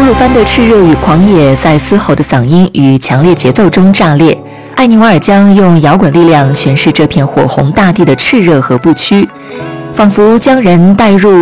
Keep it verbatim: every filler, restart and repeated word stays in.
鲁番的炽热与狂野在嘶吼的嗓音与强烈节奏中炸裂。艾尼瓦尔将用摇滚力量诠释这片火红大地的炽热和不屈，仿佛将人带入